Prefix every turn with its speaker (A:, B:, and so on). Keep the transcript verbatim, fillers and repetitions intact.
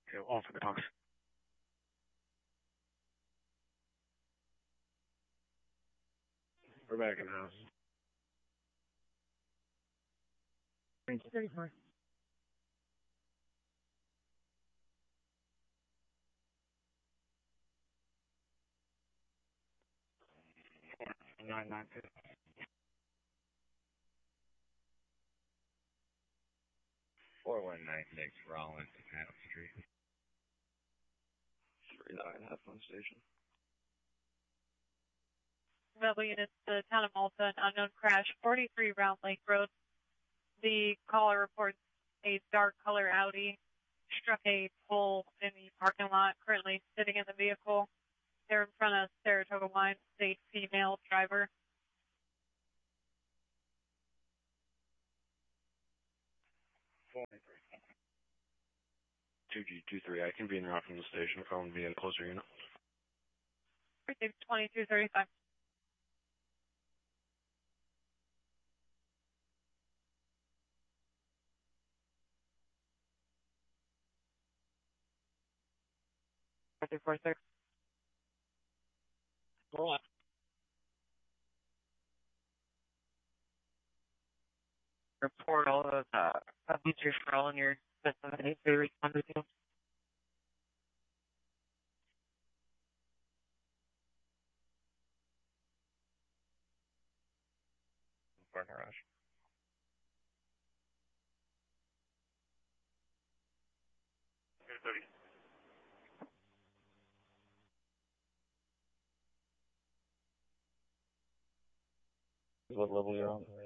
A: Okay, all for the talks. We're back in the house. Thank you very much. Nine nine fifty.
B: Four one nine six Rollins, Adam Street.
C: Three nine, have fun station.
D: Rebel units, the town of Malta, an unknown crash, forty-three Round Lake Road. The caller reports a dark color Audi struck a pole in the parking lot, currently sitting in the vehicle. They're in front of Saratoga Wine, a female driver.
C: two G two three, I can be in route from the station if I want to be in a closer unit.
D: Received twenty-two thirty-five. two four six.
A: Go on.
D: Report all of uh, problems referral in your vicinity to respond to you.
B: Partner Rush.
C: thirty.
B: What level you're on?